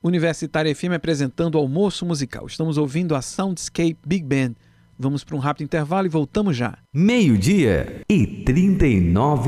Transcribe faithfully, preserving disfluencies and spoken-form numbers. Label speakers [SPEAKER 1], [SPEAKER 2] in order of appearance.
[SPEAKER 1] Universitária F M apresentando o Almoço Musical. Estamos ouvindo a Soundscape Big Band. Vamos para um rápido intervalo e voltamos já.
[SPEAKER 2] Meio-dia e trinta e nove